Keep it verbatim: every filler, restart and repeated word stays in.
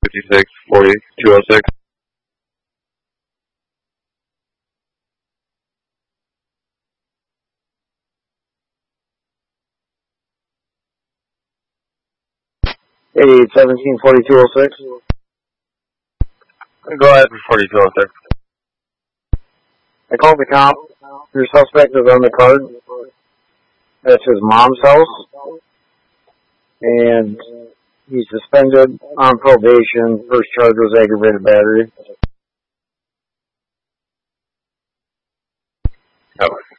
fifty-six forty two oh six. eighty-eight seventeen forty-two oh six. Go ahead for forty-two oh six. I called the cop. Your suspect is on the card. That's his mom's house. And he's suspended on probation. First charge was aggravated battery. Oh.